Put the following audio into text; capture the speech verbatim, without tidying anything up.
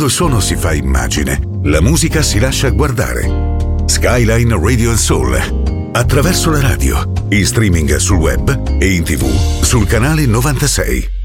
Quando il suono si fa immagine, la musica si lascia guardare. Skyline Radio and Soul. Attraverso la radio, in streaming sul web e in tv sul canale novantasei.